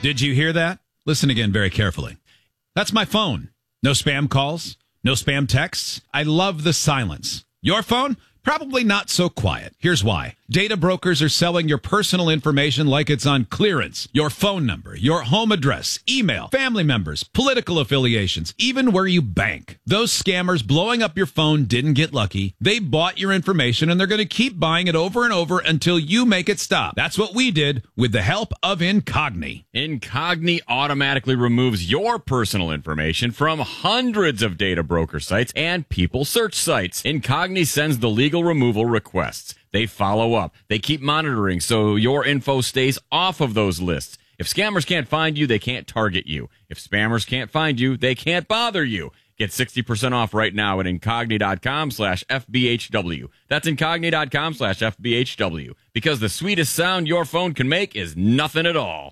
Did you hear that? Listen again very carefully. That's my phone. No spam calls, no spam texts. I love the silence. Your phone? Probably not so quiet. Here's why. Data brokers are selling your personal information like it's on clearance. Your phone number, your home address, email, family members, political affiliations, even where you bank. Those scammers blowing up your phone didn't get lucky. They bought your information and they're going to keep buying it over and over until you make it stop. That's what we did with the help of Incogni. Incogni automatically removes your personal information from hundreds of data broker sites and people search sites. Incogni sends the legal removal requests. They follow up. They keep monitoring so your info stays off of those lists. If scammers can't find you, they can't target you. If spammers can't find you, they can't bother you. Get 60% off right now at incogni.com/FBHW. That's incogni.com/FBHW. Because the sweetest sound your phone can make is nothing at all.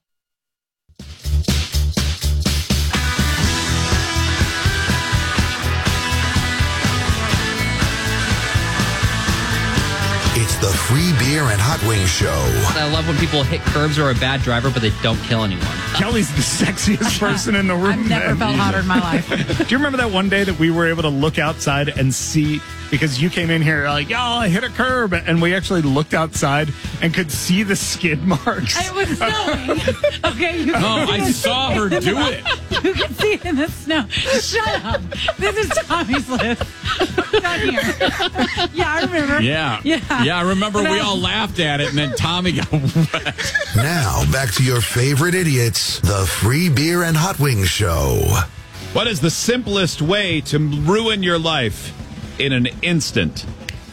It's the Free Beer and Hot Wings Show. I love when people hit curbs or are a bad driver, but they don't kill anyone. Kelly's the sexiest person in the room. I've never felt hotter in my life. Do you remember that one day that we were able to look outside and see, because you came in here like, yo, I hit a curb, and we actually looked outside and could see the skid marks. It was snowing. Okay, you I saw her do it. You can see it in the snow. Shut up. This is Tommy's list. Down here. Yeah, I remember. Yeah, I remember we all laughed at it, and then Tommy got wet. Now, back to your favorite idiots, the Free Beer and Hot Wings Show. What is the simplest way to ruin your life in an instant?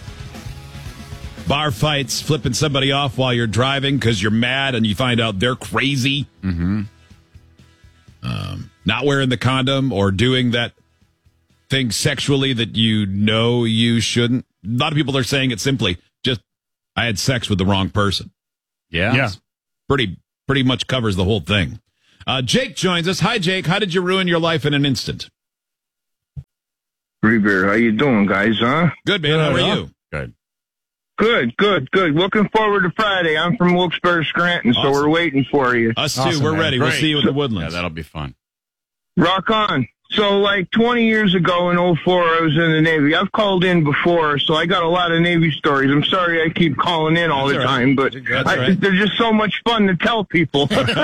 Bar fights, flipping somebody off while you're driving because you're mad and you find out they're crazy. Mm-hmm. Not wearing the condom or doing that thing sexually that you know you shouldn't. A lot of people are saying it simply, just, I had sex with the wrong person. Yeah. Pretty much covers the whole thing. Jake joins us. Hi, Jake. How did you ruin your life in an instant? Free Beer, how you doing, guys, huh? Good, man. How are you? Good. Good. Looking forward to Friday. I'm from Wilkes-Barre, Scranton, Awesome. So we're waiting for you. Us too. Awesome, We're man. ready. We'll Great. see you at the Woodlands. Yeah, that'll be fun. Rock on. So, like 20 years ago in 04, I was in the Navy. I've called in before, so I got a lot of Navy stories. I'm sorry I keep calling in all That's the all right. time, but That's all right. they're just so much fun to tell people.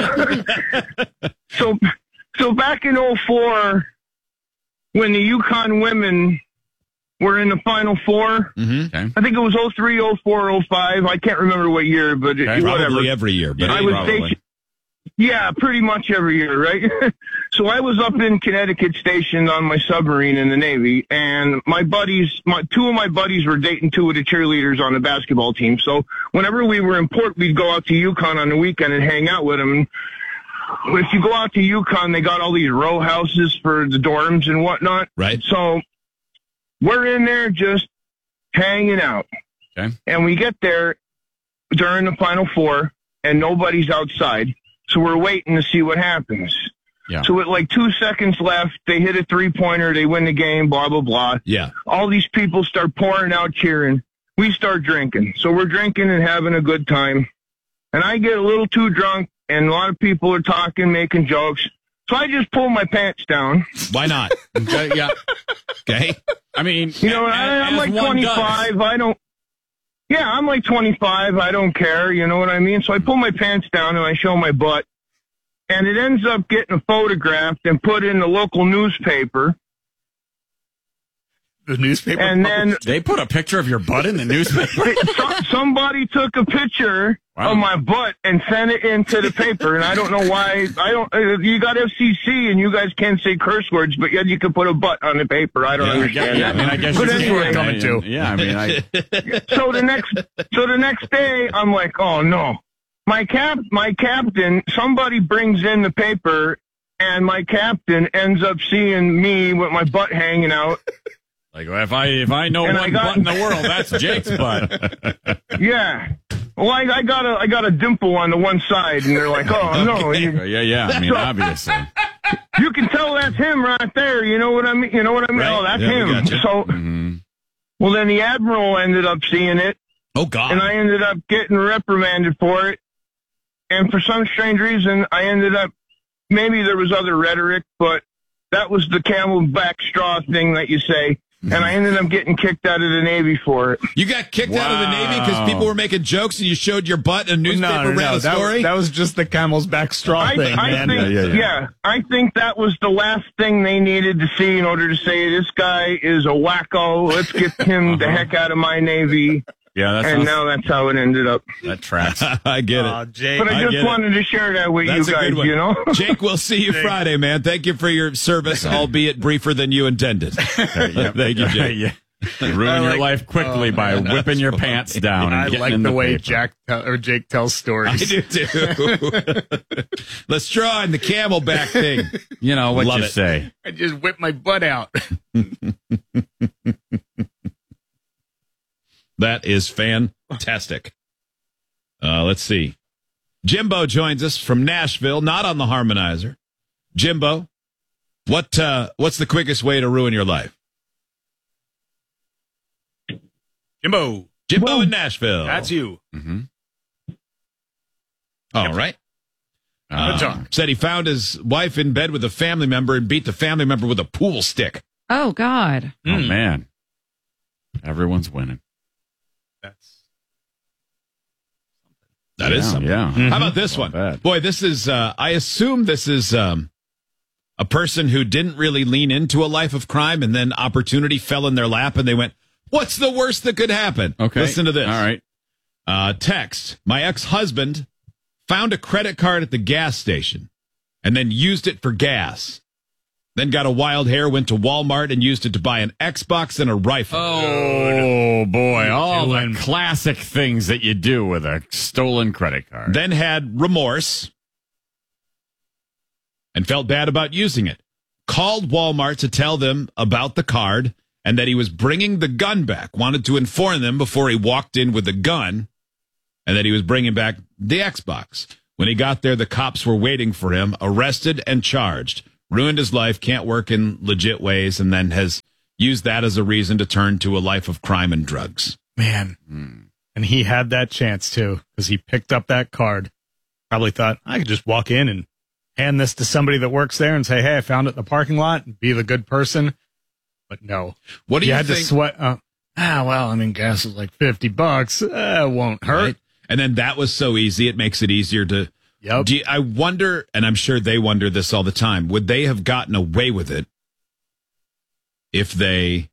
So back in 04, when the Yukon women were in the Final Four, Mm-hmm. Okay. I think it was 03, 04, 05. I can't remember what year, but whatever. Probably every year. But Yeah, I was probably. stationed. Yeah, pretty much every year, right? So I was up in Connecticut stationed on my submarine in the Navy, and two of my buddies were dating two of the cheerleaders on the basketball team. So whenever we were in port, we'd go out to Yukon on the weekend and hang out with them. And if you go out to Yukon, they got all these row houses for the dorms and whatnot. Right. So we're in there just hanging out. Okay. And we get there during the Final Four, and nobody's outside. So we're waiting to see what happens. Yeah. So with like 2 seconds left, they hit a three-pointer, they win the game, blah, blah, blah. Yeah. All these people start pouring out cheering. We start drinking. So we're drinking and having a good time. And I get a little too drunk, and a lot of people are talking, making jokes. So I just pull my pants down. Why not? Okay, yeah. Okay. I mean, You know, I'm as like one 25. does. I'm like 25. I don't care. You know what I mean? So I pull my pants down and I show my butt. And it ends up getting photographed and put in the local newspaper. The newspaper. And then They put a picture of your butt in the newspaper. somebody took a picture Wow. of my butt and sent it into the paper. And I don't know why. You got FCC and you guys can't say curse words, but yet you can put a butt on the paper. I don't understand Yeah, I that. mean, I guess But you anyway, coming to. Yeah, I mean, so the next day, I'm like, oh no, my captain. Somebody brings in the paper, and my captain ends up seeing me with my butt hanging out. like if I know And one butt in the world, that's Jake's butt. Yeah. Well, I got a dimple on the one side, and they're like, oh no, Yeah. I mean, obviously. you can tell that's him right there. You know what I mean? Right. Oh, that's Yeah, we him. gotcha. So, well, then the admiral ended up seeing it. Oh, God. And I ended up getting reprimanded for it. And for some strange reason, I ended up maybe there was other rhetoric, but that was the camelback straw thing that you say. And I ended up getting kicked out of the Navy for it. You got kicked out of the Navy because people were making jokes and you showed your butt and a newspaper read a story? That was just the camel's back straw thing, man. I think that was the last thing they needed to see in order to say, this guy is a wacko. Let's get him the heck out of my Navy. Yeah, now that's how it ended up. That tracks. I get it. Jake, but I just wanted to share that with That's you guys, a good one. you know? Jake, we'll see you Friday, man. Thank you for your service, albeit briefer than you intended. Thank you, Jake. You ruin your life quickly by whipping your pants down. I and getting like in the way paper. Jake tells stories. I do too. Let's draw in the camelback thing. You know what Love you it. say. I just whipped my butt out. That is fantastic. Let's see. Jimbo joins us from Nashville, not on the Harmonizer. Jimbo, what's the quickest way to ruin your life? Jimbo in Nashville. That's you. Mm-hmm. All right. Good talk. Said he found his wife in bed with a family member and beat the family member with a pool stick. Oh, God. Oh, man. Everyone's winning. That is something. Yeah. How about this one? bad. Boy, this is, I assume this is a person who didn't really lean into a life of crime and then opportunity fell in their lap and they went, what's the worst that could happen? Okay. Listen to this. All right. Text. My ex-husband found a credit card at the gas station and then used it for gas. Then got a wild hair, went to Walmart and used it to buy an Xbox and a rifle. Oh, boy. All the classic things that you do with a stolen credit card. Then had remorse and felt bad about using it. Called Walmart to tell them about the card and that he was bringing the gun back. Wanted to inform them before he walked in with the gun and that he was bringing back the Xbox. When he got there, the cops were waiting for him, arrested and charged. Ruined his life, can't work in legit ways, and then has used that as a reason to turn to a life of crime and drugs. Man. And he had that chance, too, because he picked up that card. Probably thought, I could just walk in and hand this to somebody that works there and say, hey, I found it in the parking lot, and be the good person. But no. What do you had think? to sweat. Gas is like $50. It won't hurt. Right? And then that was so easy, it makes it easier to... Yep. I wonder, and I'm sure they wonder this all the time, would they have gotten away with it if they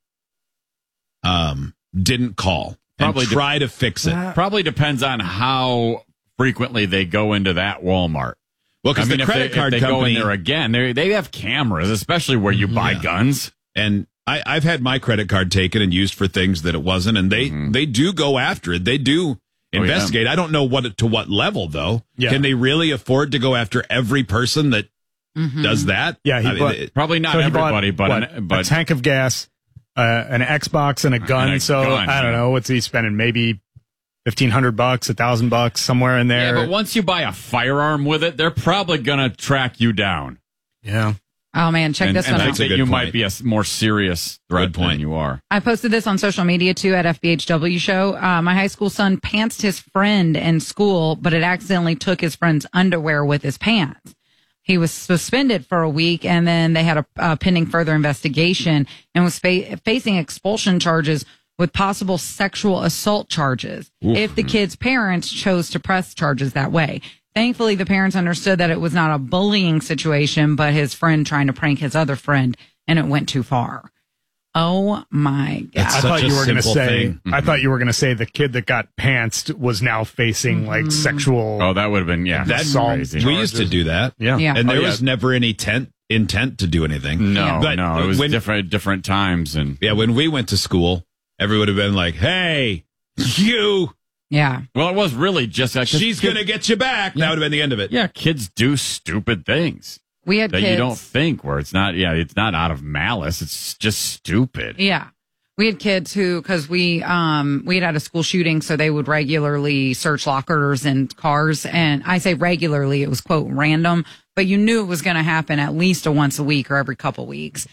didn't call Probably and try to fix it? Probably depends on how frequently they go into that Walmart. Well, because the credit card if they company... go in there again, they have cameras, especially where you buy guns. And I've had my credit card taken and used for things that it wasn't, and they do go after it. They do investigate. I don't know to what level, though. Yeah. Can they really afford to go after every person that does that? Yeah, Probably not So he everybody, bought, but a tank of gas, an Xbox, and a gun. And a so gun, I don't know. What's he spending? Maybe $1,500, $1,000, somewhere in there. yeah, but once you buy a firearm with it, they're probably gonna track you down. Yeah. Oh, man, check this and one think out. that good you point. might be a more serious threat Good point. than you are. I posted this on social media, too, at FBHW show. My high school son pantsed his friend in school, but it accidentally took his friend's underwear with his pants. He was suspended for a week, and then they had a pending further investigation and was facing expulsion charges with possible sexual assault charges if the kid's parents chose to press charges that way. Thankfully, the parents understood that it was not a bullying situation, but his friend trying to prank his other friend, and it went too far. Oh my God! That's I such thought a you were going to simple say. thing. I thought you were going to say the kid that got pantsed was now facing like sexual. Oh, that would have been That's assault crazy. We used to do that. Yeah. Yeah. And there Oh, yeah. was never any intent to do anything. No, But no, it was when- different times, and when we went to school, everyone would have been like, hey, you, Yeah. well, it was really just like she's going to get you back. That would have been the end of it. Yeah, kids do stupid things We had that kids. you don't think where it's not. Yeah, it's not out of malice. It's just stupid. Yeah. We had kids who, because we had a school shooting, so they would regularly search lockers and cars. And I say regularly, it was, quote, random, but you knew it was going to happen at least once a week or every couple weeks.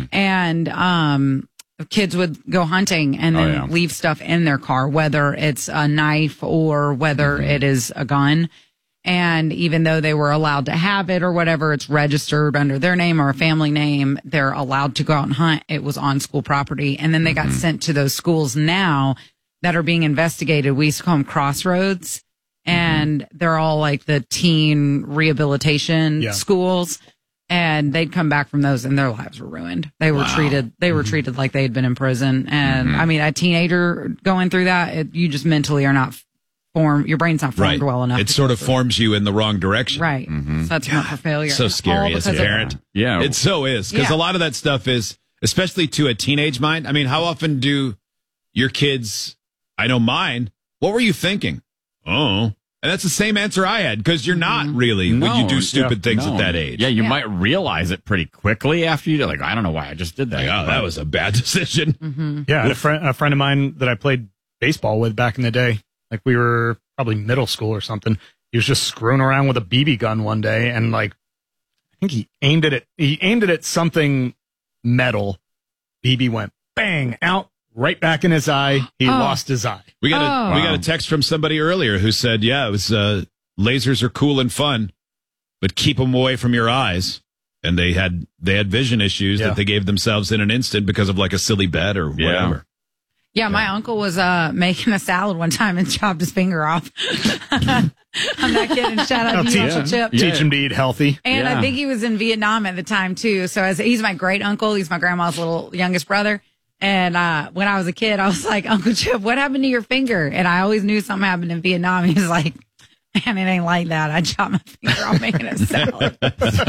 And kids would go hunting and then leave stuff in their car, whether it's a knife or whether it is a gun. And even though they were allowed to have it or whatever, it's registered under their name or a family name. They're allowed to go out and hunt. It was on school property. And then they got sent to those schools now that are being investigated. We used to call them Crossroads. And they're all like the teen rehabilitation schools. And they'd come back from those and their lives were ruined. They were treated like they had been in prison. And I mean, a teenager going through that, you just mentally are not your brain's not formed well enough. It sort of forms you in the wrong direction. Right. So that's not for failure. So scary as a parent. Yeah. It so is. Because a lot of that stuff is, especially to a teenage mind. I mean, how often do your kids, I know mine, what were you thinking? Oh. And that's the same answer I had, because you're not really when you do stupid things at that age. Yeah, you might realize it pretty quickly after you do. Like, I don't know why I just did that. Like, that was a bad decision. Yeah, I had a friend of mine that I played baseball with back in the day. Like, we were probably middle school or something. He was just screwing around with a BB gun one day, and like, I think he aimed it at something metal. BB went bang out right back in his eye. He lost his eye. We got a text from somebody earlier who said, "Yeah, it was lasers are cool and fun, but keep them away from your eyes." And they had vision issues that they gave themselves in an instant because of like a silly bet or whatever. Yeah, my uncle was making a salad one time and chopped his finger off. I'm not kidding. Shout out to you, Uncle Chip. Teach him to eat healthy. And I think he was in Vietnam at the time, too. So he's my great uncle. He's my grandma's little youngest brother. And when I was a kid, I was like, Uncle Chip, what happened to your finger? And I always knew something happened in Vietnam. He was like, man, it ain't like that. I chopped my finger off making a salad.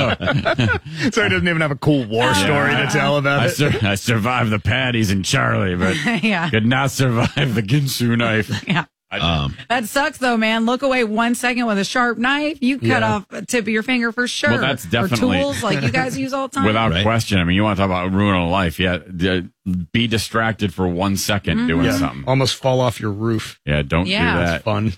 So he doesn't even have a cool war story to tell about it. I survived the patties in Charlie, but could not survive the Ginsu knife. Yeah. That sucks, though, man. Look away 1 second with a sharp knife. You cut off a tip of your finger for sure. Well, that's definitely... Or tools like you guys use all the time. Without question. I mean, you want to talk about ruining a life. Yeah. Be distracted for 1 second doing something. Almost fall off your roof. Yeah, don't do that. It's fun.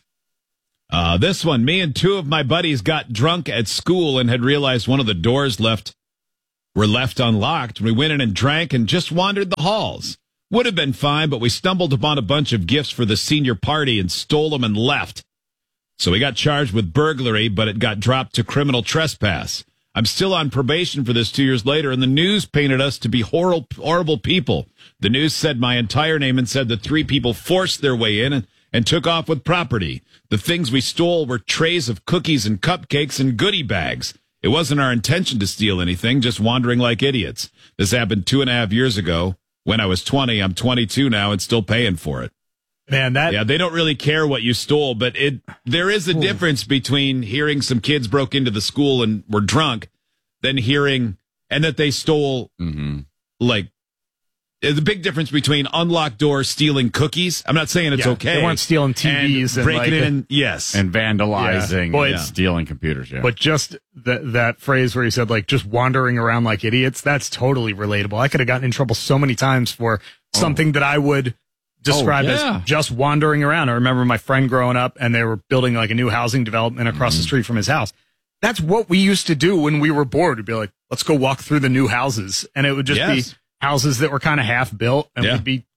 This one, me and two of my buddies got drunk at school and had realized one of the doors were left unlocked. We went in and drank and just wandered the halls. Would have been fine, but we stumbled upon a bunch of gifts for the senior party and stole them and left. So we got charged with burglary, but it got dropped to criminal trespass. I'm still on probation for this 2 years later, and the news painted us to be horrible people. The news said my entire name and said that 3 people forced their way in and took off with property. The things we stole were trays of cookies and cupcakes and goodie bags. It wasn't our intention to steal anything, just wandering like idiots. This happened 2.5 years ago. When I was 20, I'm 22 now and still paying for it. Man, they don't really care what you stole, but there is a difference between hearing some kids broke into the school and were drunk than hearing and that they stole like there's a big difference between unlocked doors stealing cookies. I'm not saying it's okay. They weren't stealing TVs and breaking it in. Yes. And vandalizing and stealing computers. Yeah. But just that phrase where he said, like, just wandering around like idiots, that's totally relatable. I could have gotten in trouble so many times for something that I would describe as just wandering around. I remember my friend growing up and they were building like a new housing development across the street from his house. That's what we used to do when we were bored. We'd be like, let's go walk through the new houses. And it would just be houses that were kind of half built and we'd be,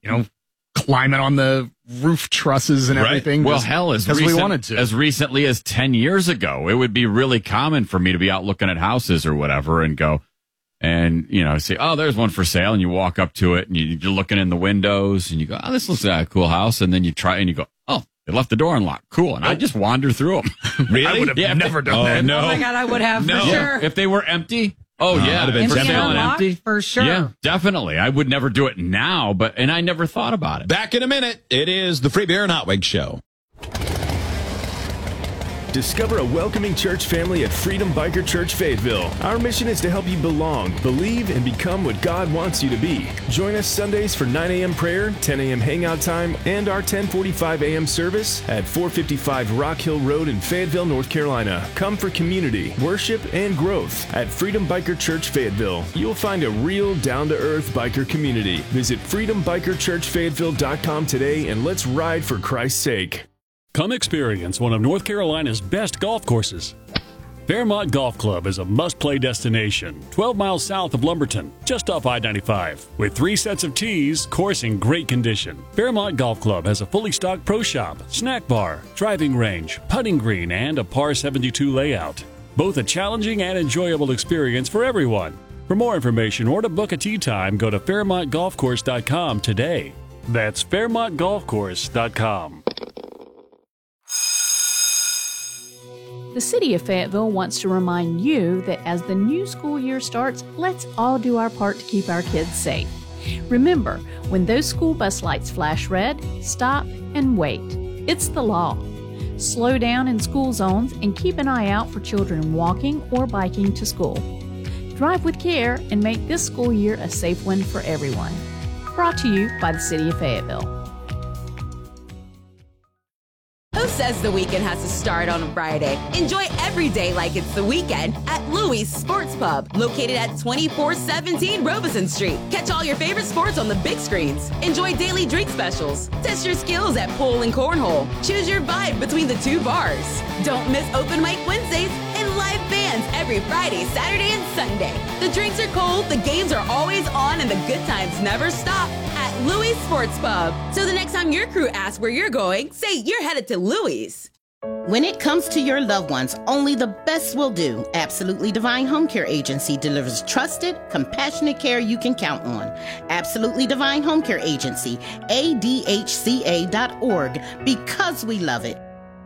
climbing on the roof trusses and everything. Well, hell, as recently as 10 years ago, it would be really common for me to be out looking at houses or whatever and go and, say, oh, there's one for sale. And you walk up to it and you're looking in the windows and you go, oh, this looks like a cool house. And then you try and you go, oh, they left the door unlocked. Cool. And I just wander through them. Really? I would have never done that. No. Oh my God, I would have for sure. If they were empty. Oh, yeah. I'd have been for sale and empty. For sure. Yeah, definitely. I would never do it now, and I never thought about it. Back in a minute. It is the Free Beer and Hot Wings Show. Discover a welcoming church family at Freedom Biker Church Fayetteville. Our mission is to help you belong, believe, and become what God wants you to be. Join us Sundays for 9 a.m. prayer, 10 a.m. hangout time, and our 10:45 a.m. service at 455 Rock Hill Road in Fayetteville, North Carolina. Come for community, worship, and growth at Freedom Biker Church Fayetteville. You'll find a real down-to-earth biker community. Visit freedombikerchurchfayetteville.com today and let's ride for Christ's sake. Come experience one of North Carolina's best golf courses. Fairmont Golf Club is a must-play destination, 12 miles south of Lumberton, just off I-95. With 3 sets of tees, course in great condition. Fairmont Golf Club has a fully stocked pro shop, snack bar, driving range, putting green, and a par 72 layout. Both a challenging and enjoyable experience for everyone. For more information or to book a tee time, go to FairmontGolfCourse.com today. That's FairmontGolfCourse.com. The City of Fayetteville wants to remind you that as the new school year starts, let's all do our part to keep our kids safe. Remember, when those school bus lights flash red, stop and wait. It's the law. Slow down in school zones and keep an eye out for children walking or biking to school. Drive with care and make this school year a safe one for everyone. Brought to you by the City of Fayetteville. Who says the weekend has to start on a Friday? Enjoy every day like it's the weekend at Louis Sports Pub, located at 2417 Robeson Street. Catch all your favorite sports on the big screens. Enjoy daily drink specials. Test your skills at pool and cornhole. Choose your vibe between the 2 bars. Don't miss Open Mic Wednesdays and live bands every Friday, Saturday, and Sunday. The drinks are cold, the games are always on, and the good times never stop at Louis Sports Pub. So the next time your crew asks where you're going, say you're headed to Louis. When it comes to your loved ones, only the best will do. Absolutely Divine Home Care Agency delivers trusted, compassionate care you can count on. Absolutely Divine Home Care Agency, ADHCA.org, because we love it.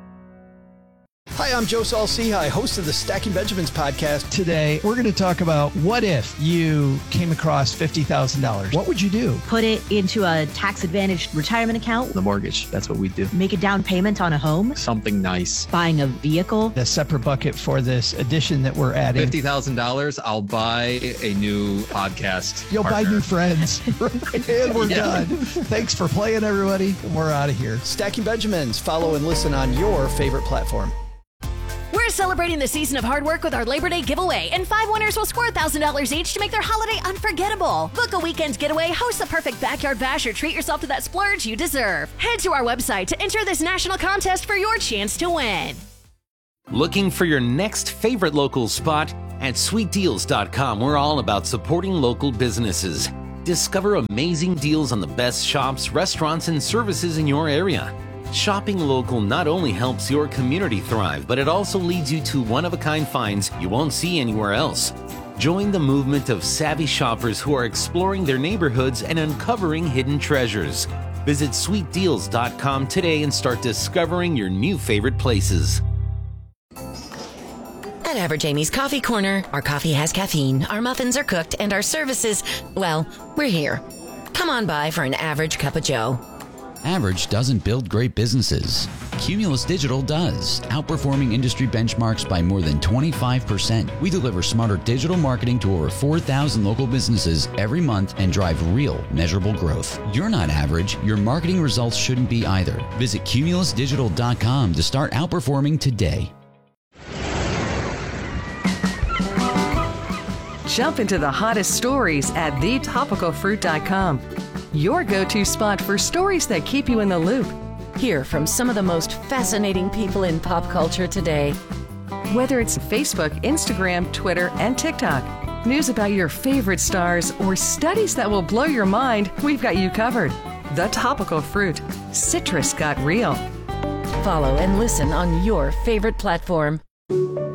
Hi, I'm Joe Saul-Sehy, host of the Stacking Benjamins podcast. Today, we're going to talk about what if you came across $50,000? What would you do? Put it into a tax-advantaged retirement account. The mortgage, that's what we do. Make a down payment on a home. Something nice. Buying a vehicle. A separate bucket for this addition that we're adding. $50,000, I'll buy a new podcast. You'll partner. buy new friends. And we're done. Thanks for playing, everybody. We're out of here. Stacking Benjamins. Follow and listen on your favorite platform. We're celebrating the season of hard work with our Labor Day giveaway, and 5 winners will score $1,000 each to make their holiday unforgettable. Book a weekend getaway, host a perfect backyard bash, or treat yourself to that splurge you deserve. Head to our website to enter this national contest for your chance to win. Looking for your next favorite local spot? At sweetdeals.com, we're all about supporting local businesses. Discover amazing deals on the best shops, restaurants, and services in your area. Shopping local not only helps your community thrive, but it also leads you to one-of-a-kind finds you won't see anywhere else. Join the movement of savvy shoppers who are exploring their neighborhoods and uncovering hidden treasures. Visit sweetdeals.com today and start discovering your new favorite places. At Average Amy's Coffee Corner, our coffee has caffeine, our muffins are cooked, and our services, well, we're here. Come on by for an average cup of joe. Average doesn't build great businesses. Cumulus Digital does, outperforming industry benchmarks by more than 25%. We deliver smarter digital marketing to over 4,000 local businesses every month and drive real, measurable growth. You're not average. Your marketing results shouldn't be either. Visit cumulusdigital.com to start outperforming today. Jump into the hottest stories at thetopicalfruit.com. Your go-to spot for stories that keep you in the loop. Hear from some of the most fascinating people in pop culture today. Whether it's Facebook, Instagram, Twitter, and TikTok, news about your favorite stars, or studies that will blow your mind, we've got you covered. The Topical Fruit. Citrus got real. Follow and listen on your favorite platform.